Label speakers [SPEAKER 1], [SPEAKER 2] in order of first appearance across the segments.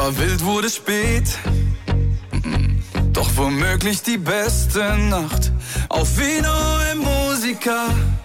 [SPEAKER 1] War wild, wurde spät. Doch womöglich die beste Nacht auf Vino e Musica.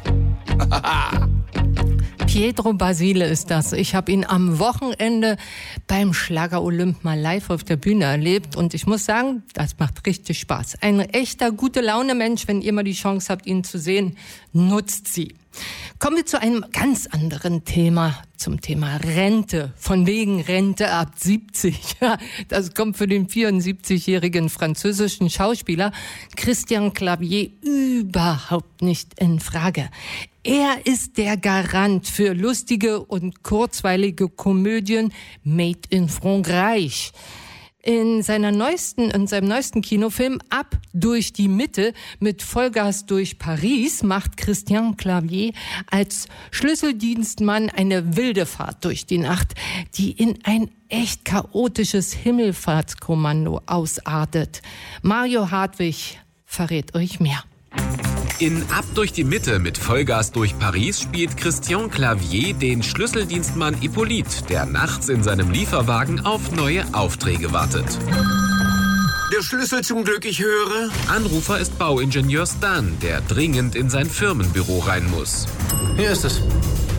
[SPEAKER 2] Pietro Basile ist das. Ich habe ihn am Wochenende beim Schlager Olymp mal live auf der Bühne erlebt und ich muss sagen, das macht richtig Spaß. Ein echter Gute-Laune-Mensch, wenn ihr mal die Chance habt, ihn zu sehen, nutzt sie. Kommen wir zu einem ganz anderen Thema, zum Thema Rente. Von wegen Rente ab 70. Das kommt für den 74-jährigen französischen Schauspieler Christian Clavier überhaupt nicht in Frage. Er ist der Garant für lustige und kurzweilige Komödien Made in Frankreich. In seinem neuesten Kinofilm Ab durch die Mitte mit Vollgas durch Paris macht Christian Clavier als Schlüsseldienstmann eine wilde Fahrt durch die Nacht, die in ein echt chaotisches Himmelfahrtskommando ausartet. Mario Hartwig verrät euch mehr.
[SPEAKER 3] In Ab durch die Mitte mit Vollgas durch Paris spielt Christian Clavier den Schlüsseldienstmann Hippolyte, der nachts in seinem Lieferwagen auf neue Aufträge wartet.
[SPEAKER 4] Der Schlüssel zum Glück, ich höre.
[SPEAKER 3] Anrufer ist Bauingenieur Stan, der dringend in sein Firmenbüro rein muss.
[SPEAKER 5] Hier ist es.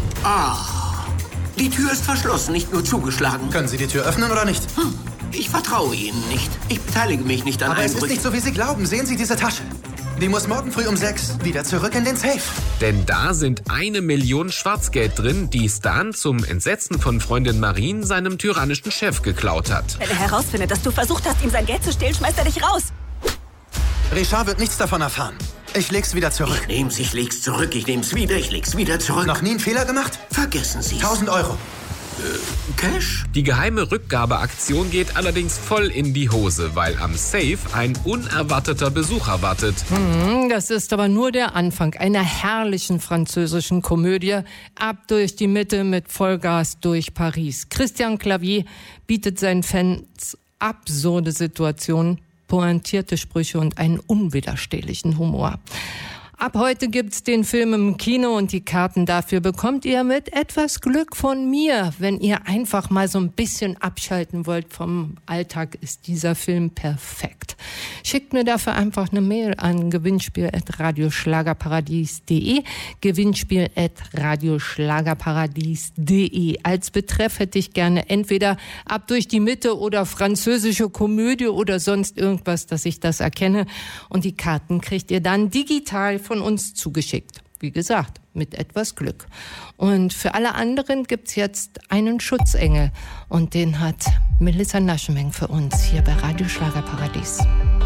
[SPEAKER 4] Die Tür ist verschlossen, nicht nur zugeschlagen.
[SPEAKER 5] Können Sie die Tür öffnen oder nicht?
[SPEAKER 4] Ich vertraue Ihnen nicht. Ich beteilige mich nicht an
[SPEAKER 5] Aber es ist
[SPEAKER 4] Einbrüchen.
[SPEAKER 5] nicht so, wie Sie glauben. Sehen Sie diese Tasche? Die muss morgen früh um 6 wieder zurück in den Safe.
[SPEAKER 3] Denn da sind 1 Million Schwarzgeld drin, die Stan zum Entsetzen von Freundin Marine seinem tyrannischen Chef geklaut hat.
[SPEAKER 6] Wenn er herausfindet, dass du versucht hast, ihm sein Geld zu stehlen, schmeißt er dich raus.
[SPEAKER 5] Richard wird nichts davon erfahren. Ich leg's wieder zurück.
[SPEAKER 4] Ich leg's zurück, ich nehm's wieder, ich leg's wieder zurück.
[SPEAKER 5] Noch nie einen Fehler gemacht?
[SPEAKER 4] Vergessen Sie's.
[SPEAKER 5] 1.000 Euro.
[SPEAKER 4] Cash?
[SPEAKER 3] Die geheime Rückgabeaktion geht allerdings voll in die Hose, weil am Safe ein unerwarteter Besucher wartet.
[SPEAKER 2] Das ist aber nur der Anfang einer herrlichen französischen Komödie. Ab durch die Mitte mit Vollgas durch Paris. Christian Clavier bietet seinen Fans absurde Situationen, pointierte Sprüche und einen unwiderstehlichen Humor. Ab heute gibt's den Film im Kino und die Karten dafür bekommt ihr mit etwas Glück von mir. Wenn ihr einfach mal so ein bisschen abschalten wollt vom Alltag, ist dieser Film perfekt. Schickt mir dafür einfach eine Mail an gewinnspiel@radioschlagerparadies.de, gewinnspiel@radioschlagerparadies.de. Als Betreff hätte ich gerne entweder Ab durch die Mitte oder französische Komödie oder sonst irgendwas, dass ich das erkenne. Und die Karten kriegt ihr dann digital von uns zugeschickt. Wie gesagt, mit etwas Glück. Und für alle anderen gibt's jetzt einen Schutzengel. Und den hat Melissa Naschenmeng für uns hier bei Radio Schlagerparadies.